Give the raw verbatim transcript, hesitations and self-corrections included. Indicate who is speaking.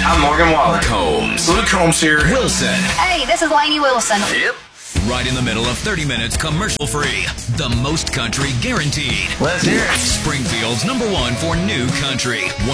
Speaker 1: I'm Morgan Wallen.
Speaker 2: Combs.
Speaker 1: Luke Combs here.
Speaker 2: Wilson.
Speaker 3: Hey, this is Lainey Wilson.
Speaker 1: Yep.
Speaker 2: Right in the middle of thirty minutes commercial free. The most country guaranteed.
Speaker 1: Let's hear it.
Speaker 2: Springfield's number one for new country.